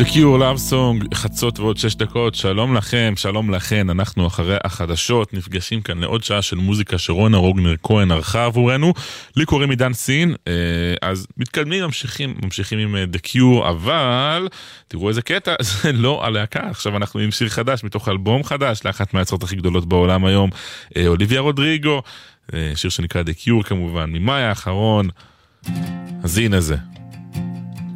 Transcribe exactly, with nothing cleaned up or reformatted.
The Cure Love Song, חצות ועוד שש דקות. שלום לכם, שלום לכן. אנחנו אחרי החדשות נפגשים כאן לעוד שעה של מוזיקה שרונה רוגנר כהן ערכה עבורנו. לי קוראים עידן סין, אז מתקדמים, ממשיכים, ממשיכים עם The Cure, אבל תראו איזה קטע, זה לא הלהקה. עכשיו אנחנו עם שיר חדש מתוך אלבום חדש לאחת מהיוצרות הכי גדולות בעולם היום, אוליביה רודריגו, שיר שנקרא The Cure כמובן, ממאי האחרון. אז הנה זה.